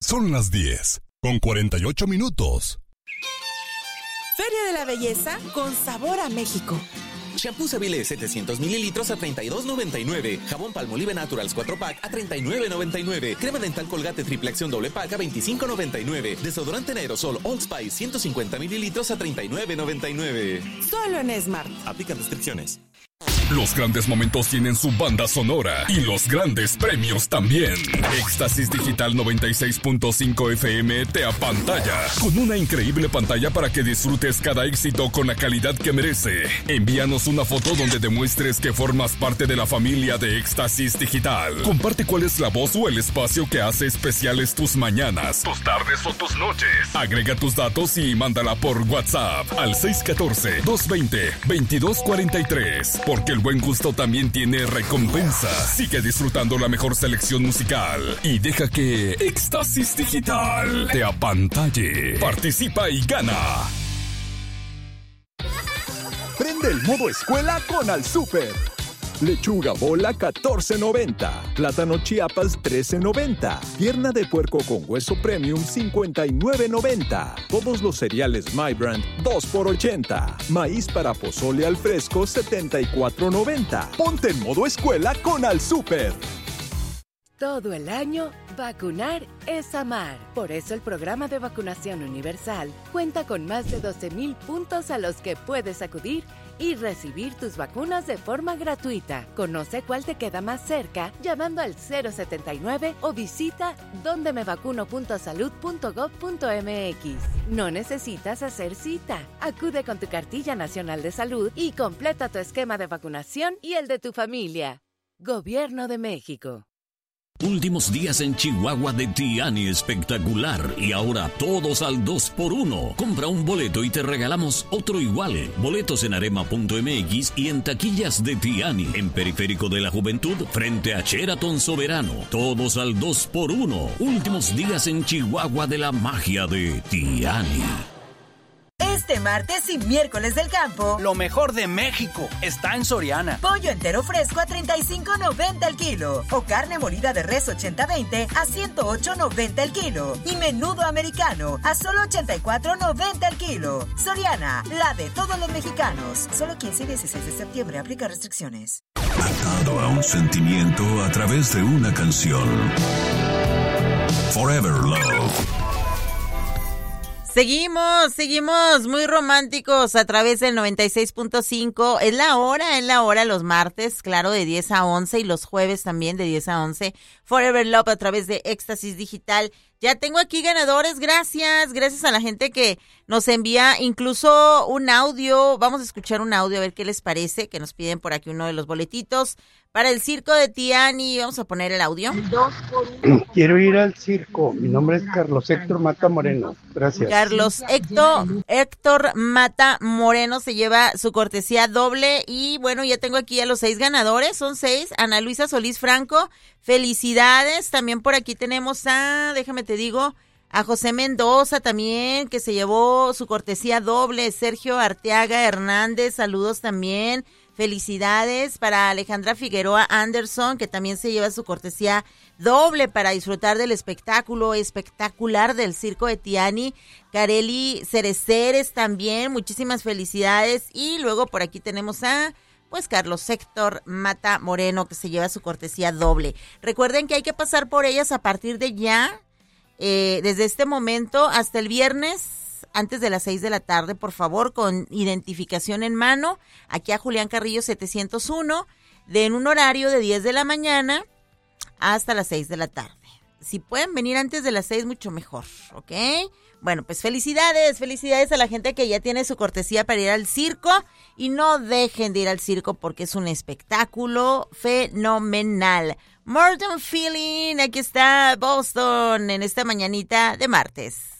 Son las 10:48. Feria de la Belleza con sabor a México. Shampoo Seville 700 mililitros a $32.99. Jabón Palmolive Naturals 4-pack a $39.99. Crema dental Colgate triple acción doble pack a $25.99. Desodorante en aerosol Old Spice 150 mililitros a $39.99. Solo en Smart. Aplican restricciones. Los grandes momentos tienen su banda sonora y los grandes premios también. Éxtasis Digital 96.5 FM te apantalla con una increíble pantalla para que disfrutes cada éxito con la calidad que merece. Envíanos una foto donde demuestres que formas parte de la familia de Éxtasis Digital. Comparte cuál es la voz o el espacio que hace especiales tus mañanas, tus tardes o tus noches. Agrega tus datos y mándala por WhatsApp al 614-220-2243. Porque el buen gusto también tiene recompensa. Sigue disfrutando la mejor selección musical y deja que Éxtasis Digital te apantalle. Participa y gana. Prende el modo escuela con Al Súper. Lechuga bola $14.90. Plátano Chiapas $13.90. Pierna de puerco con hueso premium $59.90. Todos los cereales My Brand 2 por $80. Maíz para pozole al fresco $74.90. Ponte en modo escuela con Al Súper. Todo el año, vacunar es amar. Por eso el programa de vacunación universal cuenta con más de 12,000 puntos a los que puedes acudir y recibir tus vacunas de forma gratuita. Conoce cuál te queda más cerca llamando al 079 o visita dondemevacuno.salud.gov.mx. No necesitas hacer cita. Acude con tu cartilla nacional de salud y completa tu esquema de vacunación y el de tu familia. Gobierno de México. Últimos días en Chihuahua de Tiani espectacular y ahora todos al 2x1. Compra un boleto y te regalamos otro igual. Boletos en arema.mx y en taquillas de Tiani, en Periférico de la Juventud, frente a Sheraton Soberano. Todos al 2x1. Últimos días en Chihuahua de la magia de Tiani. Este martes y miércoles del campo, lo mejor de México está en Soriana. Pollo entero fresco a $35.90 el kilo. O carne molida de res 80-20 a $108.90 el kilo. Y menudo americano a solo $84.90 el kilo. Soriana, la de todos los mexicanos. Solo 15 y 16 de septiembre. Aplica restricciones. Atado a un sentimiento a través de una canción. Forever Love. Seguimos muy románticos a través del 96.5. Es la hora los martes, claro, de 10 a 11 y los jueves también de 10 a 11. Forever Love a través de Éxtasis Digital. Ya tengo aquí ganadores, gracias a la gente que nos envía incluso un audio. Vamos a escuchar un audio a ver qué les parece, que nos piden por aquí uno de los boletitos para el circo de Tiani. Vamos a poner el audio. Quiero ir al circo. Mi nombre es Carlos Héctor Mata Moreno. Gracias. Carlos Héctor Mata Moreno se lleva su cortesía doble. Y bueno, ya tengo aquí a los 6 ganadores. Son 6. Ana Luisa Solís Franco. Felicidades. También por aquí tenemos a José Mendoza también, que se llevó su cortesía doble. Sergio Arteaga Hernández, saludos también. Felicidades para Alejandra Figueroa Anderson, que también se lleva su cortesía doble para disfrutar del espectáculo espectacular del circo de Tiani. Carely Cereceres también, muchísimas felicidades. Y luego por aquí tenemos a Carlos Héctor Mata Moreno, que se lleva su cortesía doble. Recuerden que hay que pasar por ellas a partir de ya, desde este momento hasta el viernes, antes de las 6 de la tarde, por favor, con identificación en mano, aquí a Julián Carrillo 701, en un horario de 10 de la mañana hasta las 6 de la tarde. Si pueden venir antes de las 6, mucho mejor, ¿ok? Bueno, pues felicidades a la gente que ya tiene su cortesía para ir al circo, y no dejen de ir al circo porque es un espectáculo fenomenal. More Than Feeling, aquí está Boston en esta mañanita de martes.